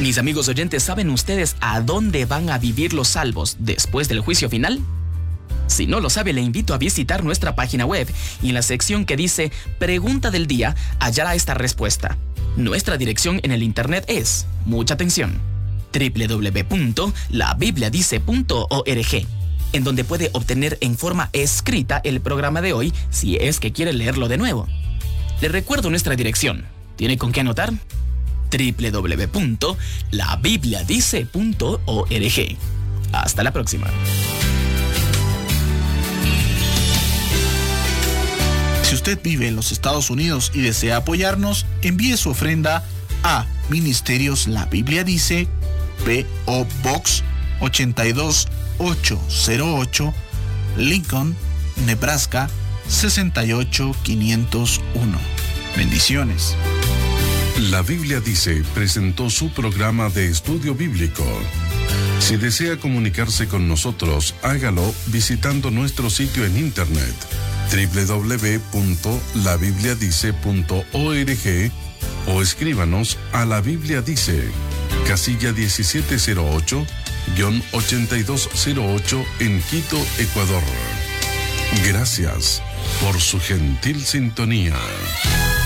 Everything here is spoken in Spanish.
Mis amigos oyentes, ¿saben ustedes a dónde van a vivir los salvos después del juicio final? Si no lo sabe, le invito a visitar nuestra página web y en la sección que dice Pregunta del Día hallará esta respuesta. Nuestra dirección en el internet es, mucha atención, www.labibliadice.org, en donde puede obtener en forma escrita el programa de hoy si es que quiere leerlo de nuevo. Le recuerdo nuestra dirección. ¿Tiene con qué anotar? www.labibliadice.org. Hasta la próxima. Si usted vive en los Estados Unidos y desea apoyarnos, envíe su ofrenda a Ministerios La Biblia Dice, P.O. Box 82808, Lincoln, Nebraska 68501. Bendiciones. La Biblia Dice presentó su programa de estudio bíblico. Si desea comunicarse con nosotros, hágalo visitando nuestro sitio en internet www.labibliadice.org o escríbanos a La Biblia Dice, casilla 1708-8208 en Quito, Ecuador. Gracias por su gentil sintonía.